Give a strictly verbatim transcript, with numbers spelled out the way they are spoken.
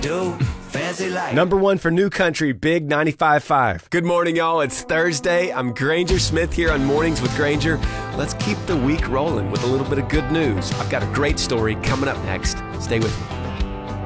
do. Fancy life. Number one for New Country, Big ninety-five point five. Good morning, y'all. It's Thursday. I'm Granger Smith here on Mornings with Granger. Let's keep the week rolling with a little bit of good news. I've got a great story coming up next. Stay with me.